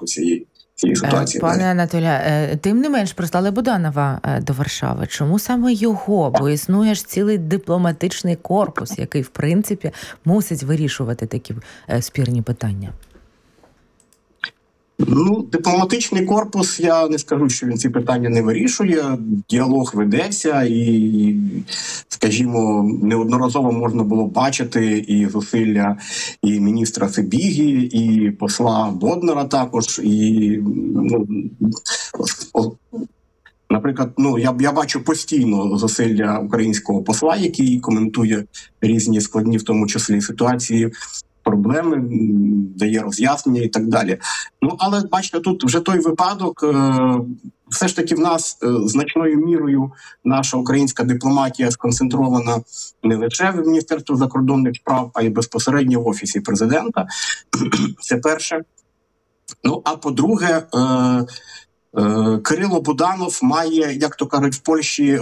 цієї ситуації. Пане Анатолію, тим не менш, прислали Буданова до Варшави. Чому саме його? Бо існує ж цілий дипломатичний корпус, який, в принципі, мусить вирішувати такі спірні питання. Дипломатичний корпус, я не скажу, що він ці питання не вирішує. Діалог ведеться і, скажімо, неодноразово можна було бачити і зусилля і міністра Сибіги, і посла Боднара також, і, наприклад, я бачу постійно зусилля українського посла, який коментує різні складні, в тому числі, ситуації, проблеми, дає роз'яснення і так далі. Але, бачите, тут вже той випадок, все ж таки в нас значною мірою наша українська дипломатія сконцентрована не лише в Міністерстві закордонних справ, а й безпосередньо в Офісі президента. Це перше. А по-друге, Кирило Буданов має, як то кажуть в Польщі,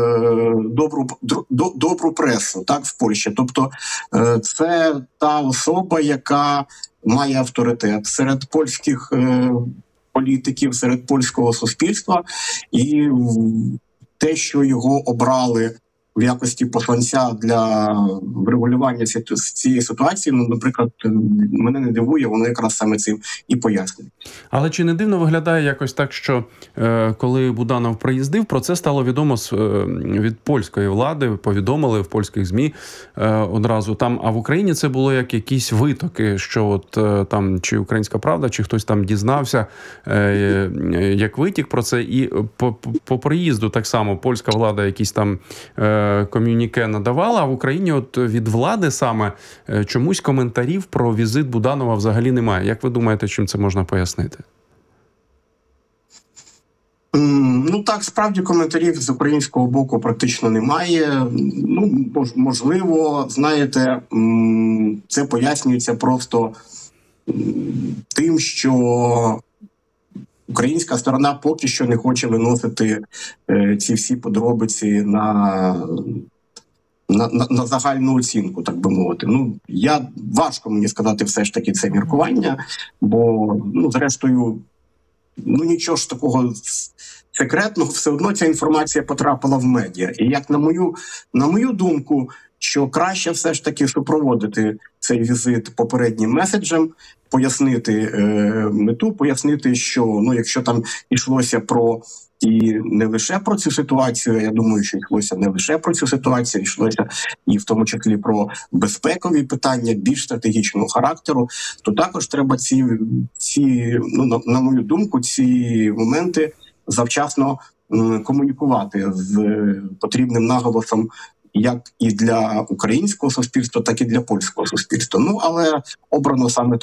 добру пресу, так, в Польщі. Тобто це та особа, яка має авторитет серед польських політиків, серед польського суспільства. І те, що його обрали в якості посланця для врегулювання цієї ситуації, наприклад, мене не дивує, воно якраз саме цим і пояснює. Але чи не дивно виглядає якось так, що коли Буданов приїздив, про це стало відомо від польської влади, повідомили в польських ЗМІ одразу там, а в Україні це було як якісь витоки, що там чи Українська Правда, чи хтось там дізнався, як витік про це, і по приїзду так само польська влада якісь там ком'юніке надавала, а в Україні від влади саме чомусь коментарів про візит Буданова взагалі немає. Як ви думаєте, чим це можна пояснити? Так, справді коментарів з українського боку практично немає. Можливо, знаєте, це пояснюється просто тим, що українська сторона поки що не хоче виносити ці всі подробиці на загальну оцінку, так би мовити. Важко мені сказати все ж таки це міркування, бо, зрештою, нічого ж такого секретного, все одно ця інформація потрапила в медіа. І як на мою думку, що краще все ж таки супроводити цей візит попереднім меседжем, пояснити мету, пояснити, що якщо там йшлося про і не лише про цю ситуацію, я думаю, що йшлося не лише про цю ситуацію, йшлося і в тому числі про безпекові питання більш стратегічного характеру, то також треба на мою думку, ці моменти завчасно комунікувати з потрібним наголосом як і для українського суспільства, так і для польського суспільства. Але обрано саме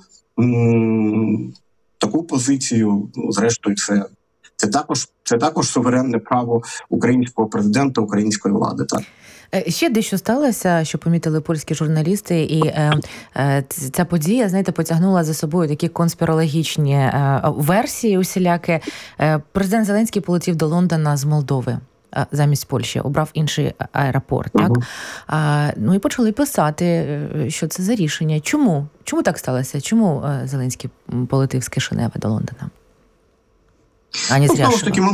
таку позицію, зрештою, це також суверенне право українського президента, української влади. Так. Ще дещо сталося, що помітили польські журналісти, і ця подія, знаєте, потягнула за собою такі конспірологічні версії усілякі. Президент Зеленський полетів до Лондона з Молдови замість Польщі, обрав інший аеропорт, так? І почали писати, що це за рішення. Чому? Чому так сталося? Чому Зеленський полетів з Кишинева до Лондона? Знову ж таки,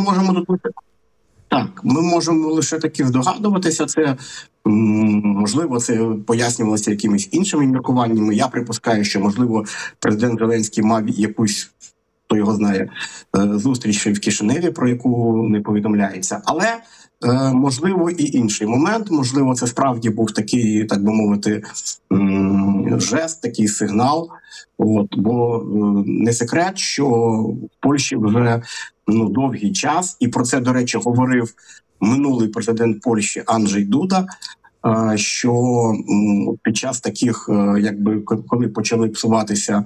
ми можемо лише таки здогадуватися. Це, можливо, це пояснювалося якимись іншими міркуваннями. Я припускаю, що, можливо, президент Зеленський мав якусь, хто його знає, зустріч в Кишиневі, про яку не повідомляється. Але, можливо, і інший момент. Можливо, це справді був такий, так би мовити, жест, такий сигнал. Бо не секрет, що в Польщі вже довгий час, і про це, до речі, говорив минулий президент Польщі Анджей Дуда, що під час таких, коли почали псуватися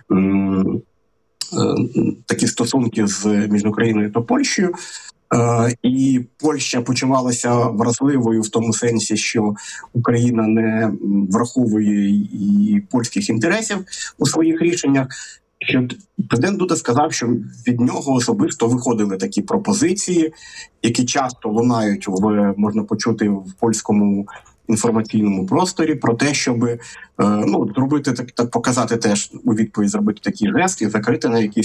такі стосунки між Україною та Польщею, і Польща почувалася вразливою в тому сенсі, що Україна не враховує і польських інтересів у своїх рішеннях, що президент Дуда сказав, що від нього особисто виходили такі пропозиції, які часто лунають, можна почути в польському інформаційному просторі, про те, щоб зробити так, показати теж у відповідь, зробити такі жести, закрити на якісь